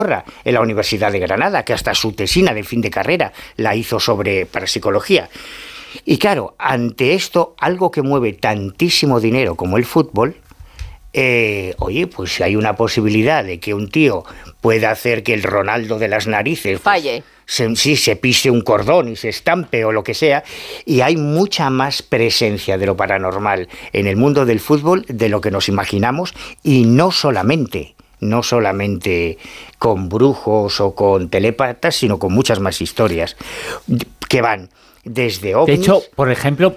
en la Universidad de Granada, que hasta su tesina de fin de carrera la hizo sobre parapsicología. Y claro, ante esto, algo que mueve tantísimo dinero como el fútbol, oye, pues si hay una posibilidad de que un tío pueda hacer que el Ronaldo de las narices falle, se pise un cordón y se estampe o lo que sea, y hay mucha más presencia de lo paranormal en el mundo del fútbol de lo que nos imaginamos, y no solamente con brujos o con telépatas, sino con muchas más historias que van desde ovnis. De hecho, por ejemplo,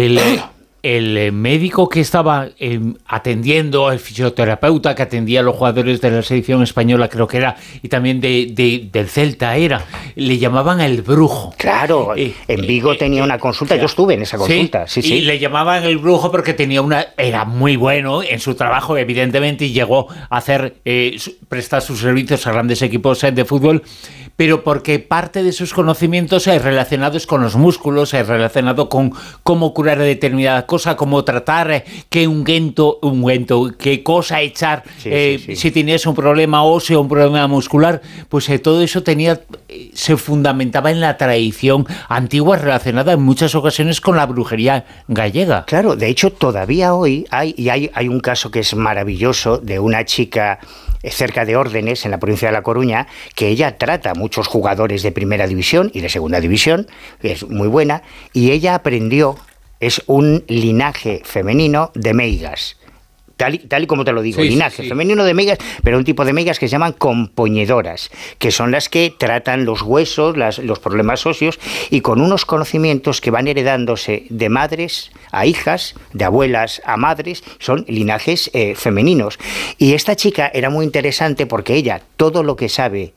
el médico que estaba atendiendo, el fisioterapeuta que atendía a los jugadores de la selección española, creo que era, y también del Celta le llamaban el brujo. Claro, en Vigo tenía una consulta, yo estuve en esa consulta. Sí, y le llamaban el brujo porque era muy bueno en su trabajo, evidentemente, y llegó a prestar sus servicios a grandes equipos de fútbol, pero porque parte de sus conocimientos relacionados con los músculos, relacionado con cómo curar determinada cosa, cómo tratar, qué ungüento, qué cosa echar, si tienes un problema óseo, un problema muscular, pues todo eso se fundamentaba en la tradición antigua relacionada en muchas ocasiones con la brujería gallega. Claro, de hecho todavía hoy hay un caso que es maravilloso de una chica cerca de Órdenes, en la provincia de La Coruña, que ella trata a muchos jugadores de primera división y de segunda división, es muy buena, y ella aprendió, es un linaje femenino de meigas. Tal y como te lo digo, linaje femenino de meigas, pero un tipo de meigas que se llaman compoñedoras, que son las que tratan los huesos, los problemas óseos, y con unos conocimientos que van heredándose de madres a hijas, de abuelas a madres, son linajes femeninos. Y esta chica era muy interesante porque ella, todo lo que sabe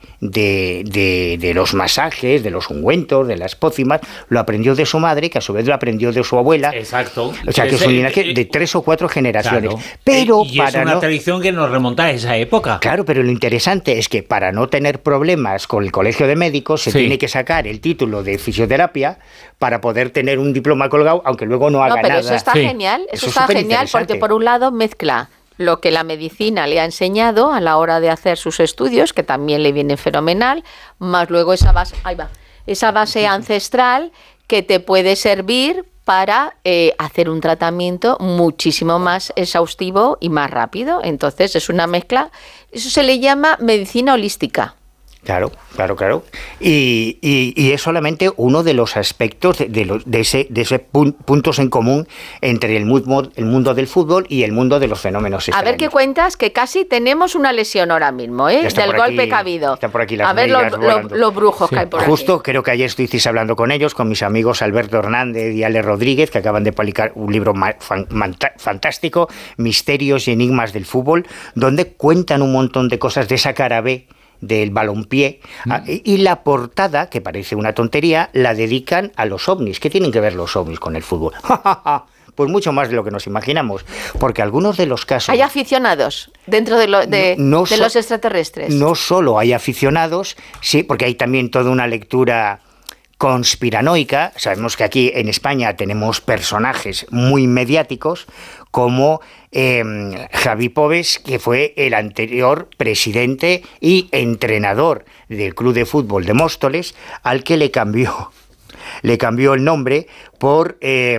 de los masajes, de los ungüentos, de las pócimas, lo aprendió de su madre, que a su vez lo aprendió de su abuela. Exacto. O sea, que es un linaje de 3 o 4 generaciones. Claro. Pero y es una tradición que nos remonta a esa época. Claro, pero lo interesante es que para no tener problemas con el colegio de médicos se tiene que sacar el título de fisioterapia para poder tener un diploma colgado, aunque luego no haga nada. Pero eso está genial, eso está genial porque por un lado mezcla lo que la medicina le ha enseñado a la hora de hacer sus estudios, que también le viene fenomenal, más luego esa base ancestral que te puede servir para hacer un tratamiento muchísimo más exhaustivo y más rápido. Entonces es una mezcla, eso se le llama medicina holística. Claro. Y es solamente uno de los aspectos de ese puntos en común entre el mundo del fútbol y el mundo de los fenómenos extraños. A ver qué cuentas, que casi tenemos una lesión ahora mismo, del golpe que ha habido. Están por aquí a ver los brujos que hay por aquí. Justo, creo que ayer estuvisteis hablando con ellos, con mis amigos Alberto Hernández y Ale Rodríguez, que acaban de publicar un libro fantástico, Misterios y Enigmas del Fútbol, donde cuentan un montón de cosas de esa cara B del balompié, y la portada, que parece una tontería, la dedican a los ovnis. ¿Qué tienen que ver los ovnis con el fútbol? Pues mucho más de lo que nos imaginamos, porque algunos de los casos... ¿Hay aficionados dentro de los extraterrestres? No solo hay aficionados, sí, porque hay también toda una lectura conspiranoica. Sabemos que aquí en España tenemos personajes muy mediáticos, como Javi Pobes, que fue el anterior presidente y entrenador del Club de Fútbol de Móstoles, al que le cambió el nombre por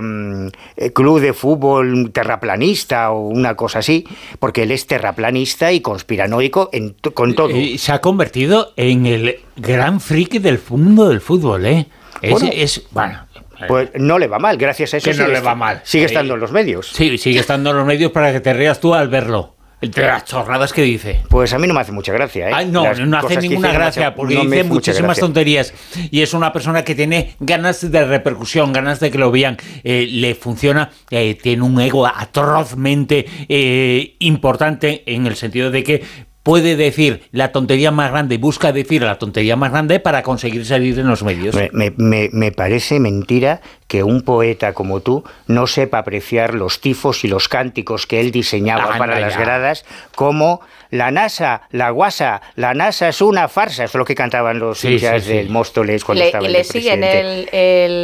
Club de Fútbol Terraplanista o una cosa así, porque él es terraplanista y conspiranoico con todo. Se ha convertido en el gran friki del mundo del fútbol, ¿eh? Bueno, pues no le va mal, gracias a eso. Que no le va mal. Sigue estando en los medios. Sí, sigue estando en los medios para que te rías tú al verlo. Entre las chorradas que dice. Pues a mí no me hace mucha gracia, ¿eh? No hace ninguna gracia, porque dice muchísimas tonterías. Y es una persona que tiene ganas de repercusión, ganas de que lo vean. Le funciona, tiene un ego atrozmente importante, en el sentido de que puede decir la tontería más grande, busca decir la tontería más grande para conseguir salir en los medios. Me parece mentira que un poeta como tú no sepa apreciar los tifos y los cánticos que él diseñaba para las gradas, como la NASA, la guasa, la NASA es una farsa. Eso es lo que cantaban los hinchas del Móstoles cuando estaba el presidente. Y le siguen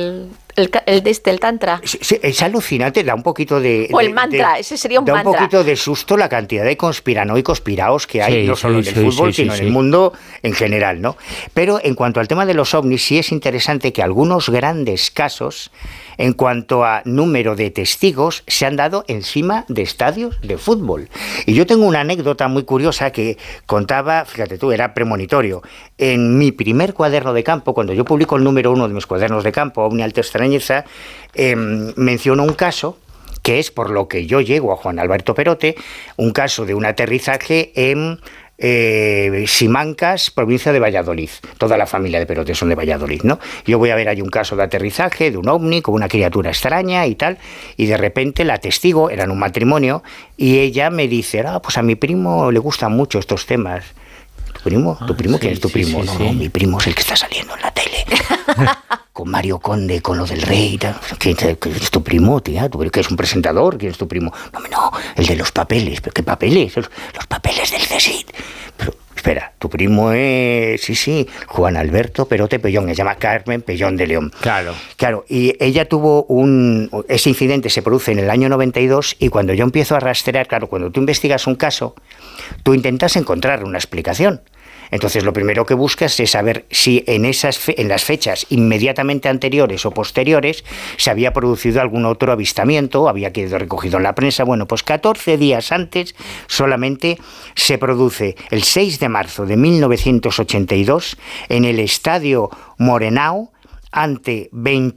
el tantra. Sí, es alucinante, da un poquito de... O el mantra, ese sería un mantra. Da un poquito de susto la cantidad de conspiranoicos piraos que hay, no solo en el fútbol, sino en el mundo en general, ¿no? Pero en cuanto al tema de los ovnis, sí es interesante que algunos grandes casos, en cuanto a número de testigos, se han dado encima de estadios de fútbol. Y yo tengo una anécdota muy curiosa que contaba, fíjate tú, era premonitorio. En mi primer cuaderno de campo, cuando yo publico el número 1 de mis cuadernos de campo, Ovni Alta Extrañeza, menciono un caso que es por lo que yo llego a Juan Alberto Perote, un caso de un aterrizaje en Simancas, provincia de Valladolid. Toda la familia de Perote son de Valladolid, ¿no? Yo voy a ver ahí un caso de aterrizaje de un ovni con una criatura extraña y tal, y de repente la testigo, eran un matrimonio, y ella me dice, pues a mi primo le gustan mucho estos temas. ¿Tu primo? ¿Tu primo? Sí, ¿Quién es tu primo? Sí. No, mi primo es el que está saliendo en la tele. Con Mario Conde, con lo del rey. ¿Quién es tu primo, tía? ¿Tú que es un presentador? ¿Quién es tu primo? No, el de los papeles. ¿Pero qué papeles? Los papeles del CSIC. Pero, espera, tu primo es... Sí, Juan Alberto Perote Pellón. Se llama Carmen Pellón de León. Claro, y ella tuvo ese incidente se produce en el año 92, y cuando yo empiezo a rastrear, claro, cuando tú investigas un caso, tú intentas encontrar una explicación. Entonces, lo primero que buscas es saber si en las fechas inmediatamente anteriores o posteriores se había producido algún otro avistamiento, había quedado recogido en la prensa. Bueno, pues 14 días antes solamente se produce el 6 de marzo de 1982 en el Estadio Morenao, ante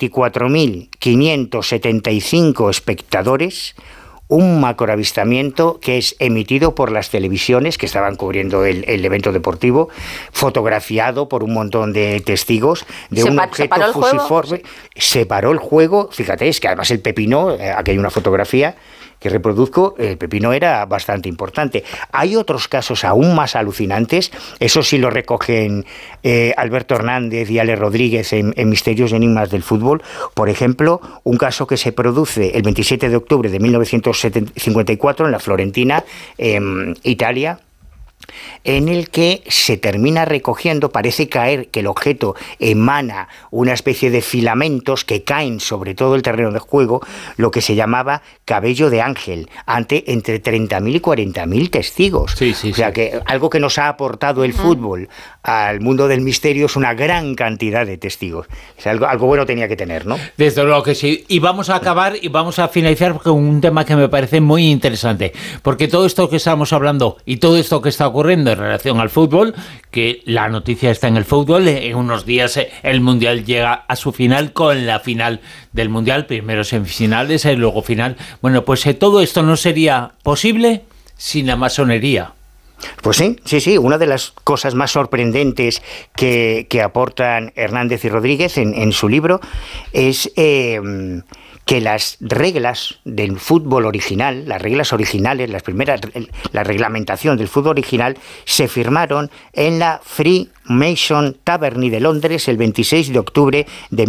24.575 espectadores, un macroavistamiento que es emitido por las televisiones que estaban cubriendo el evento deportivo, fotografiado por un montón de testigos de un objeto fusiforme. Se paró el juego, fíjate, es que además el pepino, aquí hay una fotografía que reproduzco, el pepino era bastante importante. Hay otros casos aún más alucinantes, eso sí lo recogen Alberto Hernández y Ale Rodríguez en Misterios y Enigmas del Fútbol. Por ejemplo, un caso que se produce el 27 de octubre de 1954 en la Florentina, Italia, en el que se termina recogiendo, parece caer que el objeto emana una especie de filamentos que caen sobre todo el terreno de juego, lo que se llamaba cabello de ángel, ante entre 30.000 y 40.000 testigos. O sea, que algo que nos ha aportado el fútbol al mundo del misterio es una gran cantidad de testigos. O sea, algo bueno tenía que tener, ¿no? Desde luego que sí. Y vamos a acabar y vamos a finalizar con un tema que me parece muy interesante, porque todo esto que estamos hablando y todo esto que está ocurriendo en relación al fútbol, que la noticia está en el fútbol, en unos días el Mundial llega a su final con la final del Mundial, primero semifinales y luego final. Bueno, pues todo esto no sería posible sin la masonería. Pues sí, una de las cosas más sorprendentes que aportan Hernández y Rodríguez en su libro es que las reglas del fútbol original, las reglas originales, la reglamentación del fútbol original, se firmaron en la Freemason Taverny de Londres el 26 de octubre de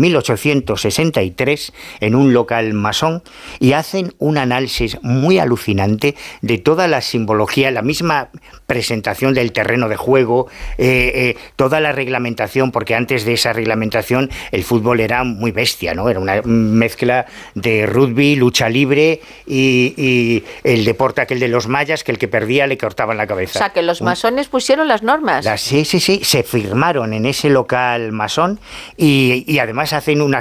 1863 en un local masón, y hacen un análisis muy alucinante de toda la simbología, la misma presentación del terreno de juego, toda la reglamentación, porque antes de esa reglamentación el fútbol era muy bestia, ¿no? Era una mezcla de rugby, lucha libre y el deporte aquel de los mayas, que el que perdía le cortaban la cabeza. O sea, que los masones pusieron las normas. Sí, se firmaron en ese local masón y además hacen una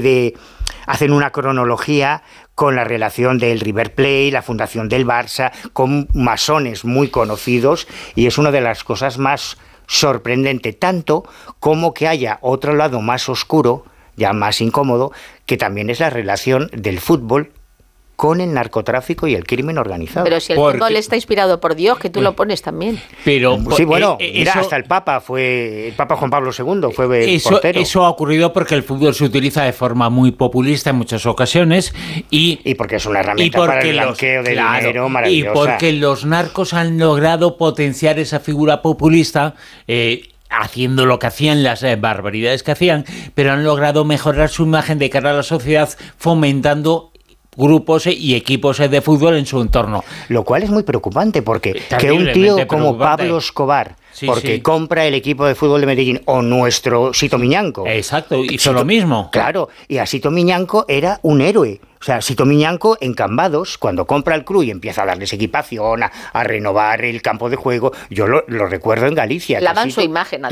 cronología con la relación del River Plate, la fundación del Barça, con masones muy conocidos, y es una de las cosas más sorprendentes, tanto como que haya otro lado más oscuro, ya más incómodo, que también es la relación del fútbol con el narcotráfico y el crimen organizado. Pero si el fútbol está inspirado por Dios, que tú lo pones también. Pero sí, bueno, mira, hasta el Papa Juan Pablo II fue portero. Eso ha ocurrido porque el fútbol se utiliza de forma muy populista en muchas ocasiones y porque es una herramienta para el blanqueo de dinero maravillosa. Y porque los narcos han logrado potenciar esa figura populista, haciendo lo que hacían, las barbaridades que hacían, pero han logrado mejorar su imagen de cara a la sociedad, fomentando grupos y equipos de fútbol en su entorno. Lo cual es muy preocupante, porque que un tío como Pablo Escobar porque compra el equipo de fútbol de Medellín, o nuestro Sito Miñanco. Exacto, hizo lo mismo. Claro, y a Sito Miñanco era un héroe. O sea, Sito Miñanco en Cambados, cuando compra el club y empieza a darles equipación, a renovar el campo de juego, yo lo recuerdo en Galicia. Lavan su imagen, además.